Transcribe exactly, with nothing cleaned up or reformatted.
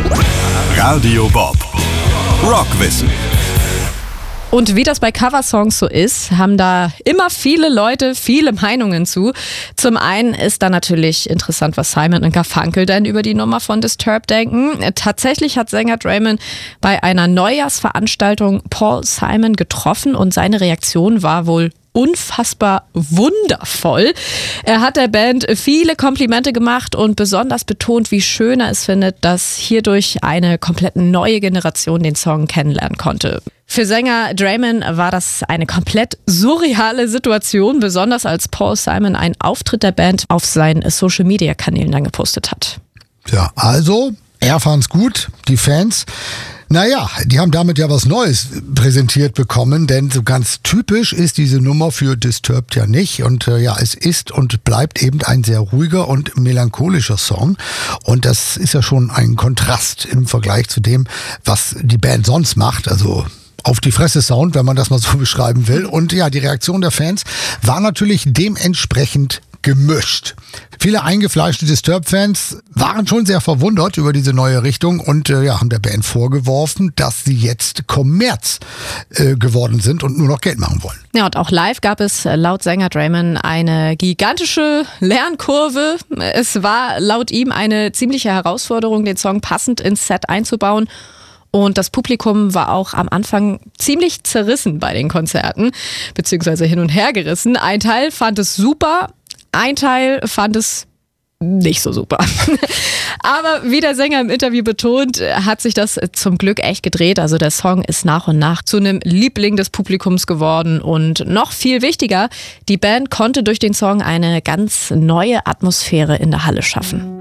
Radio Bob. Rockwissen. Und wie das bei Coversongs so ist, haben da immer viele Leute viele Meinungen zu. Zum einen ist da natürlich interessant, was Simon und Garfunkel denn über die Nummer von Disturbed denken. Tatsächlich hat Sänger Draiman bei einer Neujahrsveranstaltung Paul Simon getroffen und seine Reaktion war wohl unfassbar wundervoll. Er hat der Band viele Komplimente gemacht und besonders betont, wie schön er es findet, dass hierdurch eine komplett neue Generation den Song kennenlernen konnte. Für Sänger Draiman war das eine komplett surreale Situation, besonders als Paul Simon einen Auftritt der Band auf seinen Social-Media-Kanälen dann gepostet hat. Ja, also, er fand's gut, die Fans. Naja, die haben damit ja was Neues präsentiert bekommen, denn so ganz typisch ist diese Nummer für Disturbed ja nicht. Und äh, ja, es ist und bleibt eben ein sehr ruhiger und melancholischer Song. Und das ist ja schon ein Kontrast im Vergleich zu dem, was die Band sonst macht. Also auf die Fresse Sound, wenn man das mal so beschreiben will. Und ja, die Reaktion der Fans war natürlich dementsprechend gemischt. Viele eingefleischte Disturbed-Fans waren schon sehr verwundert über diese neue Richtung und äh, ja, haben der Band vorgeworfen, dass sie jetzt Kommerz äh, geworden sind und nur noch Geld machen wollen. Ja, und auch live gab es laut Sänger Draiman eine gigantische Lernkurve. Es war laut ihm eine ziemliche Herausforderung, den Song passend ins Set einzubauen. Und das Publikum war auch am Anfang ziemlich zerrissen bei den Konzerten, beziehungsweise hin und her gerissen. Ein Teil fand es super, ein Teil fand es nicht so super. Aber wie der Sänger im Interview betont, hat sich das zum Glück echt gedreht. Also der Song ist nach und nach zu einem Liebling des Publikums geworden. Und noch viel wichtiger, die Band konnte durch den Song eine ganz neue Atmosphäre in der Halle schaffen.